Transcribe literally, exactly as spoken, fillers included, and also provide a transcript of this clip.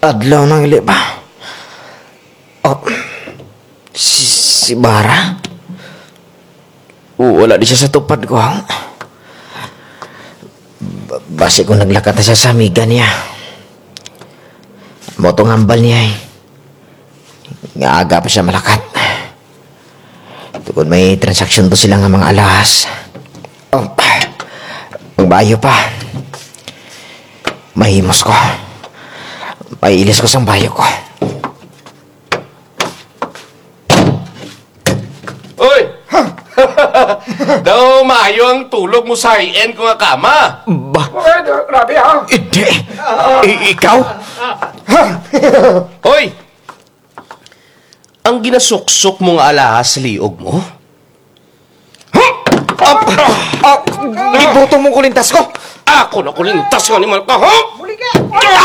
Adlaw nang ili ba? Oh, si, si Bara? Wala di siya sa tupad ko. B- base kung naglakad na siya sa amiga niya. Motong hambal niya eh. Nga aga pa siya malakat. Tukod may transaksyon to sila nga mga alahas. Oh, magbayo pa. Mahimos ko. Maiilis ko sa bayo ko. Uy! Daw maayo ang tulog mo sa high-end ko nga kama. Ba? Grabe ha? Hindi. I- ikaw? Hoy! Ang ginasuksok mong alahas sa liog mo? Ah, ibuto mong kulintas ko. Ako na kulintas ka ni Malka, ha? Muli ka!